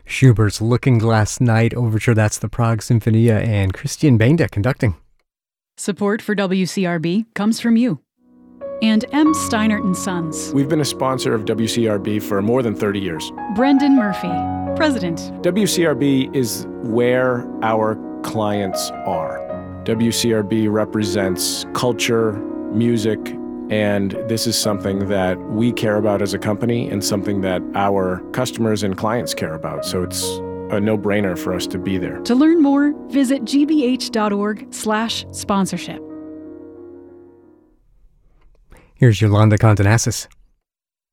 Schubert's Looking Glass Night Overture. That's the Prague Sinfonia, and Christian Bende conducting. Support for WCRB comes from you and M. Steinert & Sons. We've been a sponsor of WCRB for more than 30 years. Brendan Murphy, President. WCRB is where our clients are. WCRB represents culture, music, and this is something that we care about as a company and something that our customers and clients care about. So it's a no-brainer for us to be there. To learn more, visit gbh.org/sponsorship. Here's Yolanda Contenassis.